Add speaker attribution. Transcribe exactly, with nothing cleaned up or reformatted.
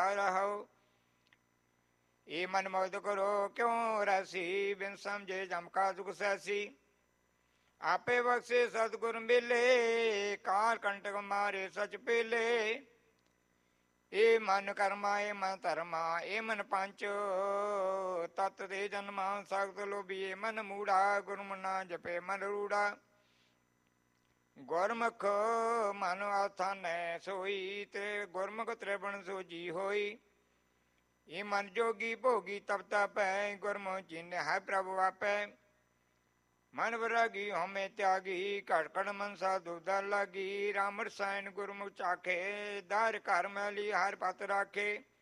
Speaker 1: ਰਹੋ। ਇਹ ਮਨ ਮੌਤ ਕਰੋ ਕਿਉਂ ਰਸੀ, ਬਿਨ ਸਮਝੇ ਜਮ ਕਾ ਦੁਖ ਸੈਸੀ। ਆਪੇ ਬਖਸ਼ੇ ਸਤਿਗੁਰ ਮਿਲੇ, ਕਾਲ ਕੰਟਕ ਮਾਰੇ ਸਚ ਪੇਲੇ। ਇਹ ਮਨ ਕਰਮਾ ਇਹ ਮਨ ਧਰਮਾ ਇਹ ਮਨ ਪੰਚ, ਤਤ ਦੇ ਜਨਮਾਂ ਸਖਤ ਲੋਭੀਏ ਮਨ ਮੂੜਾ। ਗੁਰਮੁ ਨਾ ਜਪੇ ਮਨ ਰੂੜਾ, ਗੁਰਮੁਖ ਮਨ ਆਥਾਨੈ ਸੋਈ। ਤੇ ਗੁਰਮੁਖ ਤ੍ਰਿਵਣ ਸੋਜੀ ਹੋਈ। ਇਹ ਮਨ ਜੋਗੀ ਭੋਗੀ ਤਪ ਤਪੈ, ਗੁਰਮੁ ਚੀਨਿ ਹੈ ਪ੍ਰਭੁ ਆਪੈ। ਮਨ ਵਿਰਾਗੀ ਹਉਮੈ ਤਿਆਗੀ, ਘਟ ਘਟ ਮਨਸਾ ਦੁਬਦਾ ਲਾਗੀ। ਰਾਮ ਰਸਾਇਣ ਗੁਰਮੁਖ ਚਾਖੇ, ਦਰ ਘਰ ਮੈਲੀ ਹਰ ਪਤ ਰਾਖੇ।